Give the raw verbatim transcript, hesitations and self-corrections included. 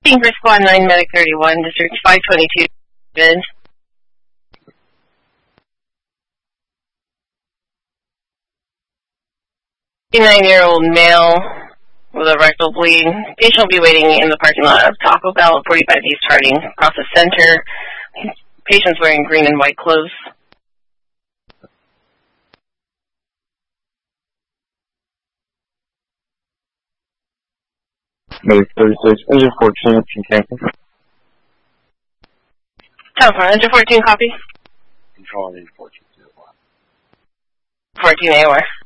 For Squad nine, Medic thirty-one, District five twenty-two, bid. fifty-nine-year-old male with a rectal bleed. Patient will be waiting in the parking lot of Taco Bell at forty-five East Harding, across the center. Patient's wearing green and white clothes. Medic thirty-six, engine fourteen, can cancel. Telephone, engine fourteen, copy. Control engine fourteen. fourteen A O R.